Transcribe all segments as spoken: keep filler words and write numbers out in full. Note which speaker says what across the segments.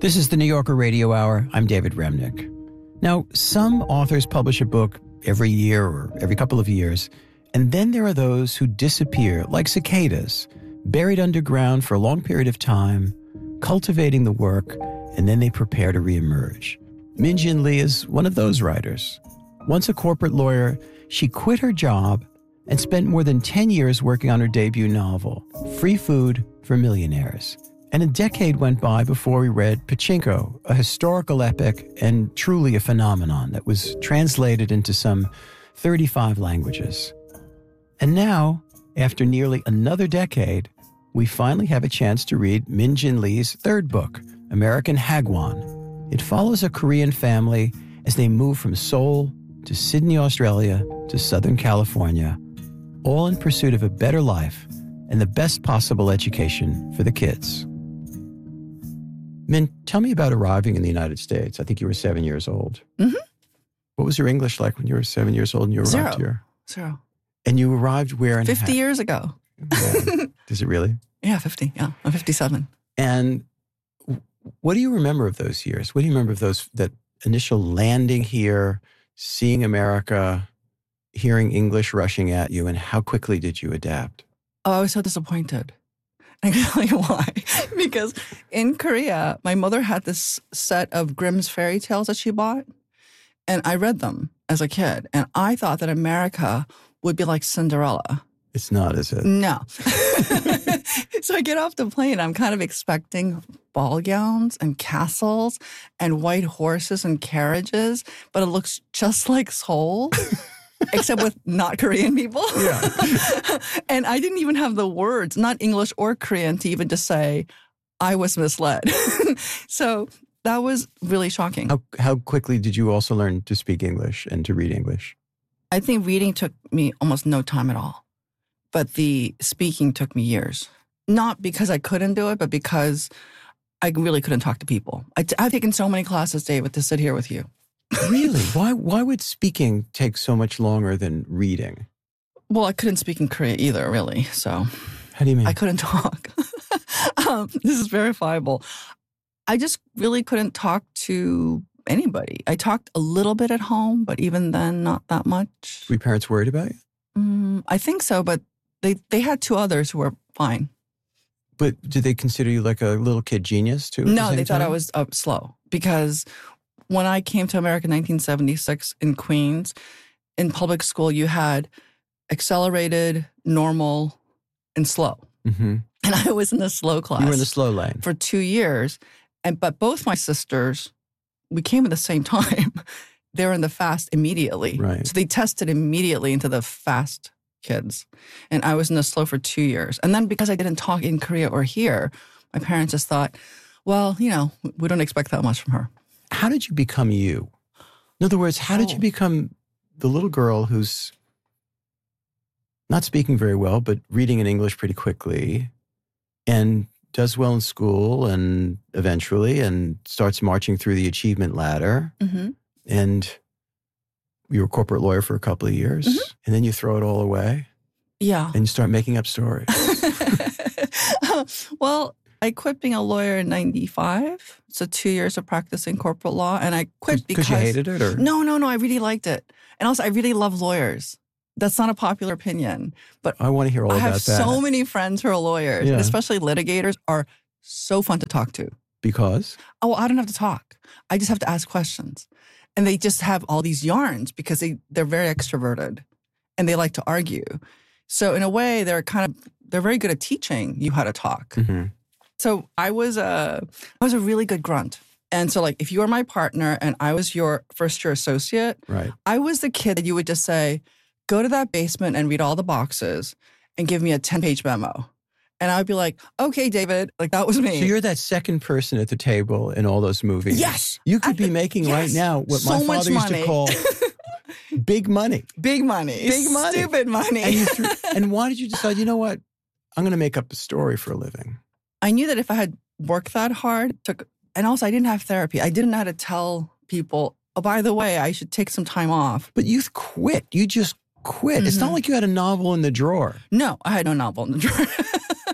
Speaker 1: This is the New Yorker Radio Hour. I'm David Remnick. Now, some authors publish a book every year or every couple of years, and then there are those who disappear like cicadas, buried underground for a long period of time, cultivating the work, and then they prepare to reemerge. Min Jin Lee is one of those writers. Once a corporate lawyer, she quit her job and spent more than ten years working on her debut novel, Free Food for Millionaires. And a decade went by before we read Pachinko, a historical epic and truly a phenomenon that was translated into some thirty-five languages. And now, after nearly another decade, we finally have a chance to read Min Jin Lee's third book, American Hagwon. It follows a Korean family as they move from Seoul to Sydney, Australia, to Southern California, all in pursuit of a better life and the best possible education for the kids. Min, tell me about arriving in the United States. I think you were seven years old.
Speaker 2: Mm-hmm.
Speaker 1: What was your English like when you were seven years old and you arrived
Speaker 2: Zero.
Speaker 1: here?
Speaker 2: Zero.
Speaker 1: And you arrived where? In
Speaker 2: fifty
Speaker 1: ha-
Speaker 2: years ago.
Speaker 1: Yeah. Is it really?
Speaker 2: Yeah, fifty. Yeah, I'm fifty-seven.
Speaker 1: And what do you remember of those years? What do you remember of those, that initial landing here, seeing America, hearing English rushing at you, and how quickly did you adapt?
Speaker 2: Oh, I was so disappointed. I can tell you why. Because in Korea, my mother had this set of Grimm's fairy tales that she bought, and I read them as a kid. And I thought that America would be like Cinderella.
Speaker 1: It's not, is it?
Speaker 2: No. So I get off the plane. I'm kind of expecting ball gowns and castles and white horses and carriages, but it looks just like Seoul. Except with not Korean people.
Speaker 1: Yeah.
Speaker 2: And I didn't even have the words, not English or Korean, to even just say, I was misled. So that was really shocking.
Speaker 1: How, how quickly did you also learn to speak English and to read English?
Speaker 2: I think reading took me almost no time at all. But the speaking took me years. Not because I couldn't do it, but because I really couldn't talk to people. I t- I've taken so many classes, David, to sit here with you.
Speaker 1: Really? Why Why would speaking take so much longer than reading?
Speaker 2: Well, I couldn't speak in Korea either, really. So
Speaker 1: How do you mean?
Speaker 2: I couldn't talk. um, this is verifiable. I just really couldn't talk to anybody. I talked a little bit at home, but even then, not that much.
Speaker 1: Were your parents worried about you?
Speaker 2: Mm, I think so, but they, they had two others who were fine.
Speaker 1: But did they consider you like a little kid genius too? at the
Speaker 2: No,
Speaker 1: same
Speaker 2: they thought I
Speaker 1: time?
Speaker 2: was uh, slow because when I came to America in nineteen seventy-six in Queens, in public school, you had accelerated, normal, and slow.
Speaker 1: Mm-hmm.
Speaker 2: And I was in the slow class.
Speaker 1: You were in the slow lane.
Speaker 2: For two years. And but both my sisters, we came at the same time. They were in the fast immediately.
Speaker 1: Right.
Speaker 2: So they tested immediately into the fast kids. And I was in the slow for two years. And then because I didn't talk in Korea or here, my parents just thought, well, you know, we don't expect that much from her.
Speaker 1: How did you become you? In other words, how did you
Speaker 2: Oh.
Speaker 1: become the little girl who's not speaking very well, but reading in English pretty quickly and does well in school and eventually and starts marching through the achievement ladder?
Speaker 2: Mm-hmm.
Speaker 1: And you were a corporate lawyer for a couple of years,
Speaker 2: Mm-hmm.
Speaker 1: and then you throw it all away
Speaker 2: Yeah.
Speaker 1: and you start making up stories.
Speaker 2: Well, I quit being a lawyer in ninety-five. So two years of practicing corporate law. And I quit because...
Speaker 1: Because you hated it? Or
Speaker 2: No, no, no. I really liked it. And also, I really love lawyers. That's not a popular opinion. But
Speaker 1: I want to hear all
Speaker 2: I
Speaker 1: about
Speaker 2: have
Speaker 1: that.
Speaker 2: so many friends who are lawyers,
Speaker 1: Yeah.
Speaker 2: and especially litigators are so fun to talk to.
Speaker 1: Because?
Speaker 2: Oh, well, I don't have to talk. I just have to ask questions. And they just have all these yarns because they, they're very extroverted and they like to argue. So in a way, they're kind of, they're very good at teaching you how to talk.
Speaker 1: Mm-hmm.
Speaker 2: So I was a, I was a really good grunt. And so like, if you were my partner and I was your first year associate,
Speaker 1: Right.
Speaker 2: I was the kid that you would just say, go to that basement and read all the boxes and give me a ten-page memo. And I would be like, okay, David, like that was me.
Speaker 1: So you're that second person at the table in all those movies.
Speaker 2: Yes.
Speaker 1: You could
Speaker 2: I-
Speaker 1: be making
Speaker 2: yes.
Speaker 1: right now what
Speaker 2: So
Speaker 1: my
Speaker 2: much
Speaker 1: father used to
Speaker 2: money.
Speaker 1: call big money.
Speaker 2: Big money.
Speaker 1: Big money.
Speaker 2: Stupid money.
Speaker 1: And, you threw, and why did you decide, you know what, I'm going to make up a story for a living?
Speaker 2: I knew that if I had worked that hard, took, and also I didn't have therapy. I didn't know how to tell people, oh, by the way, I should take some time off.
Speaker 1: But you quit. You just quit. Mm-hmm. It's not like you had a novel in the drawer.
Speaker 2: No, I had no novel in the drawer.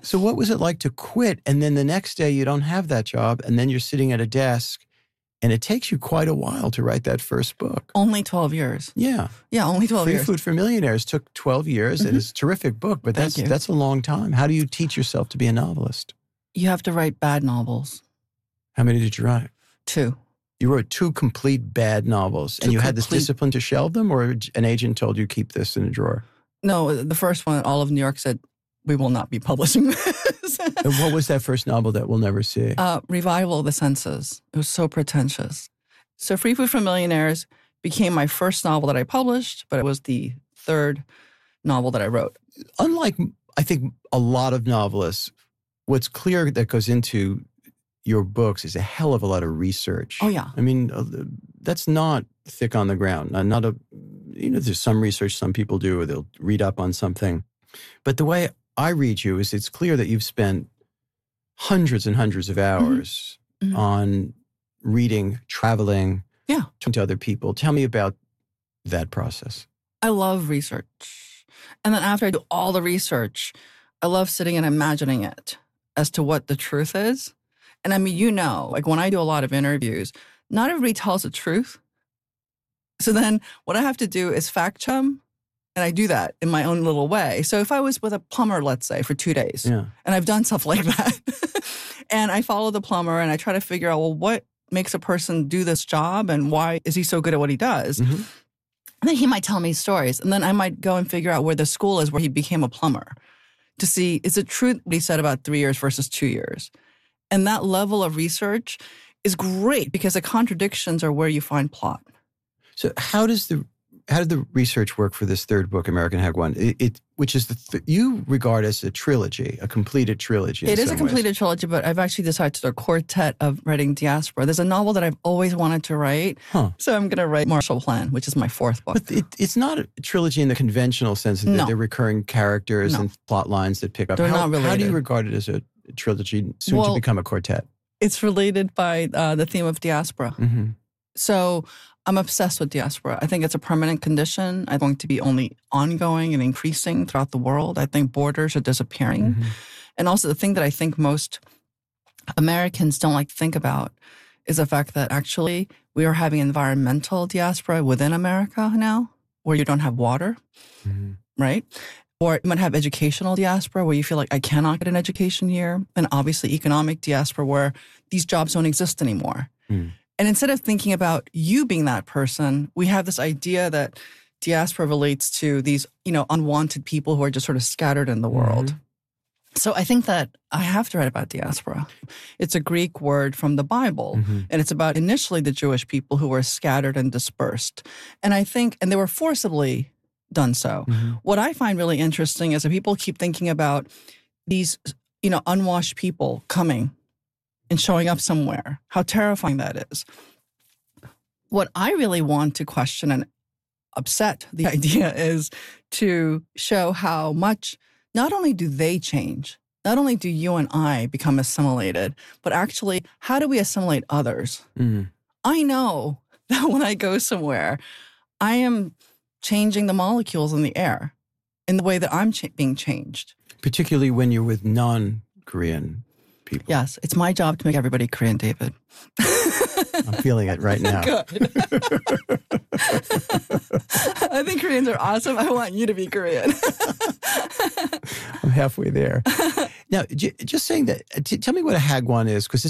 Speaker 1: So what was it like to quit and then the next day you don't have that job and then you're sitting at a desk and it takes you quite a while to write that first book?
Speaker 2: Only twelve years.
Speaker 1: Yeah.
Speaker 2: Yeah, only twelve
Speaker 1: Free
Speaker 2: years.
Speaker 1: Food for Millionaires took twelve years.
Speaker 2: Mm-hmm.
Speaker 1: It's a terrific book, but
Speaker 2: Thank
Speaker 1: that's
Speaker 2: you.
Speaker 1: that's a long time. How do you teach yourself to be a novelist?
Speaker 2: You have to write bad novels.
Speaker 1: How many did you write?
Speaker 2: Two.
Speaker 1: You wrote two complete bad novels,
Speaker 2: Two
Speaker 1: and you had this
Speaker 2: complete-
Speaker 1: discipline to shelve them, or an agent told you keep this in a drawer?
Speaker 2: No, the first one, all of New York said, we will not be publishing this.
Speaker 1: And what was that first novel that we'll never see?
Speaker 2: uh, Revival of the Senses. It was so pretentious. So Free Food for Millionaires became my first novel that I published, but it was the third novel that I wrote.
Speaker 1: Unlike, I think, a lot of novelists, what's clear that goes into your books is a hell of a lot of research.
Speaker 2: Oh, yeah.
Speaker 1: I mean, uh, that's not thick on the ground. Not, not a, you know, there's some research some people do, or they'll read up on something. But the way I read you is it's clear that you've spent hundreds and hundreds of hours
Speaker 2: Mm-hmm.
Speaker 1: on reading, traveling,
Speaker 2: Yeah.
Speaker 1: talking to other people. Tell me about that process.
Speaker 2: I love research. And then after I do all the research, I love sitting and imagining it as to what the truth is. And I mean, you know, like when I do a lot of interviews, not everybody tells the truth. So then what I have to do is fact check them. And I do that in my own little way. So if I was with a plumber, let's say, for two days,
Speaker 1: Yeah.
Speaker 2: and I've done stuff like that, and I follow the plumber and I try to figure out, well, what makes a person do this job and why is he so good at what he does?
Speaker 1: Mhm.
Speaker 2: And then he might tell me stories. And then I might go and figure out where the school is where he became a plumber to see, is it true what he said about three years versus two years? And that level of research is great because the contradictions are where you find plot.
Speaker 1: So how does the how did the research work for this third book, American Hagwon? It, it which is the th- you regard as a trilogy, a completed trilogy. in
Speaker 2: It is a
Speaker 1: some
Speaker 2: completed
Speaker 1: ways.
Speaker 2: trilogy, but I've actually decided to do a quartet of writing Diaspora. There's a novel that I've always wanted to write.
Speaker 1: Huh.
Speaker 2: So I'm going to write Marshall Plan, which is my fourth book.
Speaker 1: But it, it's not a trilogy in the conventional sense that
Speaker 2: No.
Speaker 1: they're recurring characters
Speaker 2: No.
Speaker 1: and plot lines that pick up.
Speaker 2: They're
Speaker 1: how,
Speaker 2: not
Speaker 1: How do you
Speaker 2: related.
Speaker 1: regard it as a trilogy soon
Speaker 2: Well-
Speaker 1: to become a quartet?
Speaker 2: It's related by uh, the theme of diaspora.
Speaker 1: Mm-hmm.
Speaker 2: So I'm obsessed with diaspora. I think it's a permanent condition. I think to be only ongoing and increasing throughout the world. I think borders are disappearing.
Speaker 1: Mm-hmm.
Speaker 2: And also the thing that I think most Americans don't like to think about is the fact that actually we are having environmental diaspora within America now, where you don't have water,
Speaker 1: Mm-hmm.
Speaker 2: right? Or you might have educational diaspora where you feel like I cannot get an education here. And obviously economic diaspora where these jobs don't exist anymore.
Speaker 1: Mm.
Speaker 2: And instead of thinking about you being that person, we have this idea that diaspora relates to these, you know, unwanted people who are just sort of scattered in the world.
Speaker 1: Mm-hmm.
Speaker 2: So I think that I have to write about diaspora. It's a Greek word from the Bible,
Speaker 1: Mm-hmm.
Speaker 2: and it's about initially the Jewish people who were scattered and dispersed. And I think, and they were forcibly done so.
Speaker 1: Mm-hmm.
Speaker 2: What I find really interesting is that people keep thinking about these, you know, unwashed people coming and showing up somewhere, how terrifying that is. What I really want to question and upset the idea is to show how much, not only do they change, not only do you and I become assimilated, but actually, how do we assimilate others?
Speaker 1: Mm-hmm.
Speaker 2: I know that when I go somewhere, I am changing the molecules in the air in the way that I'm ch- being changed.
Speaker 1: Particularly when you're with non-Korean people.
Speaker 2: Yes, it's my job to make everybody Korean, David.
Speaker 1: I'm feeling it right now.
Speaker 2: Good. I think Koreans are awesome. I want you to be Korean.
Speaker 1: I'm halfway there. Now, j- just saying that, t- tell me what a hagwon is, because